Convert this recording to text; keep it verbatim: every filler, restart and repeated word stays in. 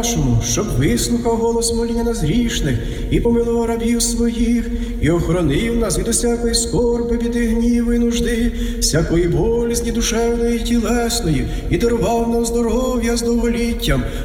нашому, щоб вислухав голос моління нас грішних і помилував рабів своїх, і охоронив нас від усякої скорби, біди, гніву і нужди, всякої болісні душевної і тілесної, і дарував нам здоров'я з довголіттям,